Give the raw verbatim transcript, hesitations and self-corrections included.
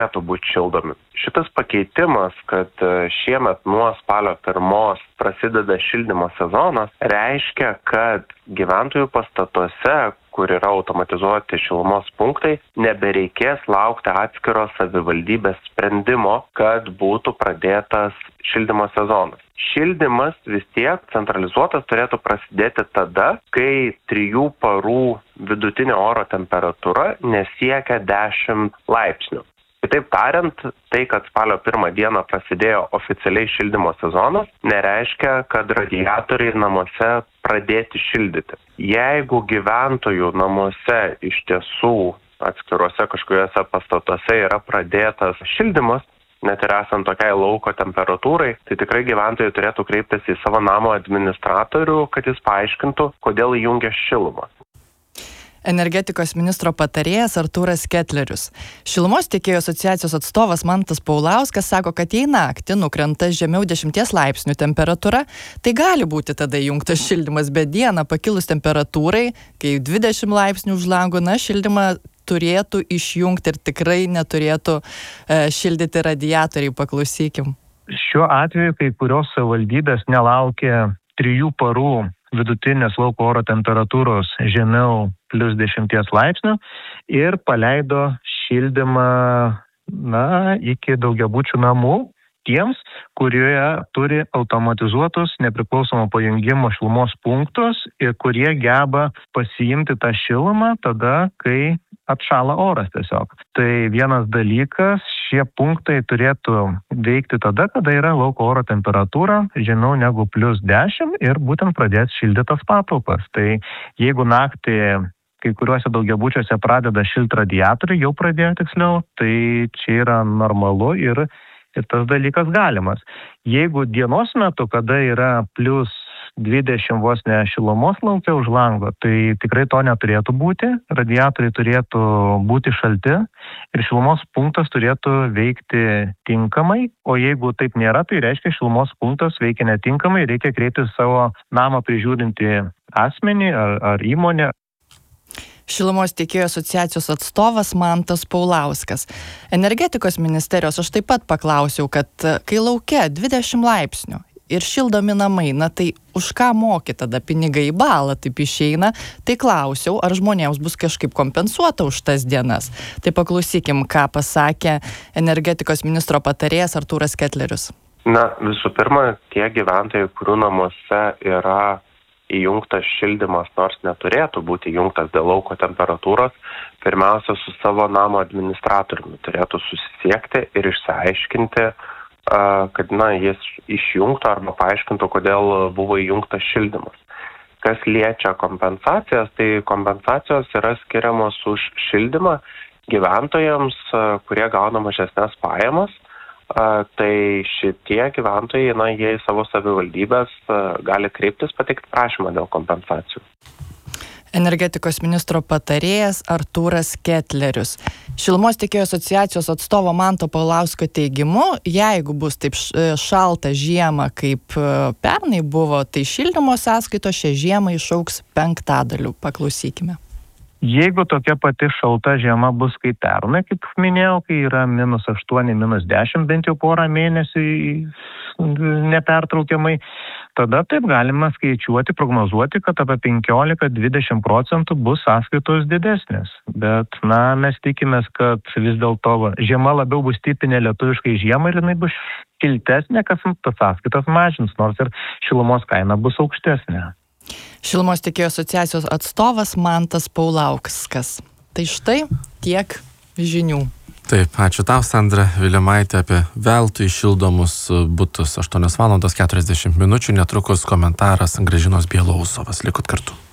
turėtų būti šildomi. Šitas pakeitimas, kad šiemet nuo spalio pirmos prasideda šildymo sezonas, reiškia, kad gyventojų pastatuose, kur yra automatizuoti šilumos punktai, nebereikės laukti atskiro savivaldybės sprendimo, kad būtų pradėtas šildymo sezonas. Šildymas vis tiek centralizuotas turėtų prasidėti tada, kai trijų parų vidutinė oro temperatūra nesiekia dešimt laipsnių. Kitaip tariant, tai, kad spalio pirmą dieną prasidėjo oficialiai šildymo sezonas, nereiškia, kad radiatoriai namuose pradėti šildyti. Jeigu gyventojų namuose iš tiesų atskiruose kažkokiuose pastatuose yra pradėtas šildymas, net ir esant tokiai lauko temperatūrai, tai tikrai gyventojai turėtų kreiptis į savo namo administratorių, kad jis paaiškintų, kodėl įjungia šilumą. Energetikos ministro patarėjas Artūras Ketlerius. Šilumos tiekėjų asociacijos atstovas Mantas Paulauskas sako, kad jei naktį nukrenta žemiau dešimties laipsnių temperatūra, tai gali būti tada įjungtas šildymas, bet dieną pakilus temperatūrai, kai dvidešimt laipsnių už lango, na, šildymą turėtų išjungti ir tikrai neturėtų e, šildyti radiatoriai. Paklausykim. Šiuo atveju kai kurios savivaldybės nelaukia trijų parų vidutinės lauko oro temperatūros žemiau plius dešimties laipsnių ir paleido šildymą na, iki daugiabučių namų tiems, kurie turi automatizuotus nepriklausomo pajungimo šilumos punktus ir kurie geba pasiimti tą šilumą tada, kai atšąla oras tiesiog. Tai vienas dalykas, šie punktai turėtų veikti tada, kada yra lauko oro temperatūra žemiau negu plius dešimt ir būtent pradės šildytas patalpas. Tai jeigu naktį kai kuriuose daugiabučiuose pradeda šilti radiatoriai, jau pradėjo tiksliau, tai čia yra normalu ir, ir tas dalykas galimas. Jeigu dienos metu, kada yra plius dvidešimt vos ne šilumos lauke už lango, tai tikrai to neturėtų būti. Radiatoriai turėtų būti šalti ir šilumos punktas turėtų veikti tinkamai. O jeigu taip nėra, tai reiškia, šilumos punktas veikia netinkamai, reikia kreiptis savo namą prižiūrinti asmenį ar, ar įmonę. Šilumos tiekėjų asociacijos atstovas Mantas Paulauskas. Energetikos ministerijos aš taip pat paklausiau, kad kai lauke dvidešimt laipsnių ir šildomi namai, na tai už ką moki tada pinigai į balą, taip išeina, tai klausiau, ar žmonėms bus kažkaip kompensuota už tas dienas. Tai paklausykim, ką pasakė energetikos ministro patarėjas Artūras Ketlerius. Na, visų pirma, tie gyventojai, kurių namuose yra įjungtas šildymas, nors neturėtų būti įjungtas dėl lauko temperatūros, pirmiausia su savo namo administratoriumi turėtų susisiekti ir išsiaiškinti, kad na, jis išjungtų arba paaiškintų, kodėl buvo įjungtas šildymas. Kas liečia kompensacijas, tai kompensacijos yra skiriamos už šildymą gyventojams, kurie gauna mažesnės pajamas. Tai šitie gyventojai, na, jie į savo savivaldybės gali kreiptis, pateikti prašymą dėl kompensacijų. Energetikos ministro patarėjas Artūras Ketlerius. Šilumos tiekėjų asociacijos atstovo Manto Paulausko teigimu, jeigu bus taip šalta žiema, kaip pernai buvo, tai šildymo sąskaitos šią žiemą išaugs penktadaliu. Paklausykime. Jeigu tokia pati šalta žiema bus kaip pernai, kaip minėjau, kai yra minus aštuoni, minus dešimt bent jau porą mėnesių nepertraukiamai, tada taip galima skaičiuoti, prognozuoti, kad apie penkiolika dvidešimt procentų bus sąskaitos didesnės. Bet, na, mes tikimės, kad vis dėlto žiema labiau bus tipinė lietuviškai žiema ir jinai bus šiltesnė, kas tas sąskaitas mažins, nors ir šilumos kaina bus aukštesnė. Šilumos tiekėjų asociacijos atstovas Mantas Paulauskas. Tai štai tiek žinių. Taip, ačiū tau, Sandra Vilimaitė, apie veltui šildomus butus. aštuonios valandos keturiasdešimt minučių, netrukus komentaras Gražinos Bielausovas. Likot kartu.